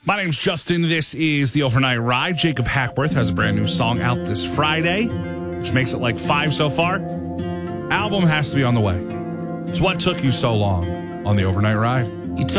My name's Justin. This is The Overnight Ride. Jacob Hackworth has a brand new song out this Friday, which makes it like 5 so far. Album has to be on the way. So what took you so long on The Overnight Ride?